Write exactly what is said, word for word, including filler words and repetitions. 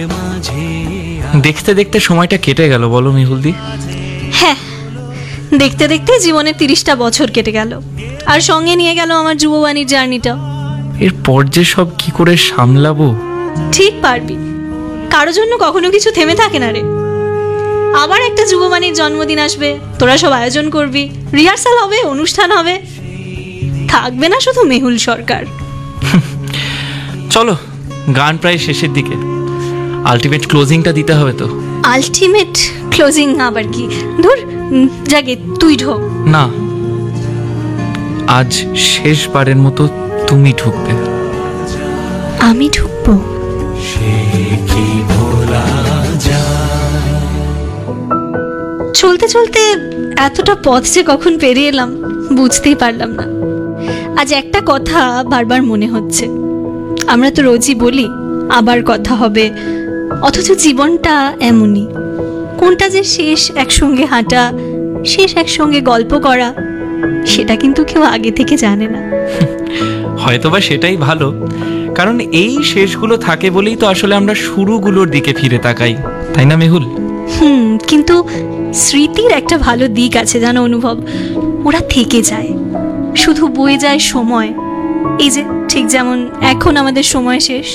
দেখতে দেখতে সময়টা কেটে গেল, বলো মেহুলদি? হ্যাঁ, দেখতে দেখতে জীবনের তিরিশটা বছর কেটে গেল, আর সঙ্গে নিয়ে গেল আমার যুববাণীর জার্নিটা। এরপর যে সব কি করে সামলাবো? ঠিক পারবি, কারো জন্য কখনো কিছু থেমে থাকে না রে। আবার একটা যুববাণীর জন্মদিন আসবে, তোরা সব আয়োজন করবি, রিহার্সাল হবে, অনুষ্ঠান হবে, থাকবে না শুধু মেহুল সরকার। চলো, গান প্রায় শেষের দিকে, আলটিমেট ক্লোজিংটা দিতে হবে তো। আলটিমেট ক্লোজিং আবার কি? ধুর, উম, যাকে তুই ঢোক। না, আজ শেষবারের মতো তুমি ঢুকবে। আমি ঢুকবো? চলতে চলতে এতটা পথ যে কখন পেরিয়ে এলাম বুঝতেই পারলাম না। আজ একটা কথা বারবার মনে হচ্ছে, আমরা তো রোজই বলি আবার কথা হবে, অথচ জীবনটা এমনই, কোনটা যে শেষ একসঙ্গে হাঁটা, শেষ একসঙ্গে গল্প করা, সেটা কিন্তু কেউ আগে থেকে জানে না। হয়তোবা সেটাই ভালো, কারণ এই শেষগুলো থাকে বলেই তো আসলে আমরা শুরুগুলোর দিকে ফিরে তাকাই, তাই না মেহুল? হুম, কিন্তু স্মৃতির একটা ভালো দিক আছে জানো অনুভব, ওরা থেকে যায়, শুধু বয়ে যায় সময়। এই যে ঠিক যেমন এখন আমাদের সময় শেষ,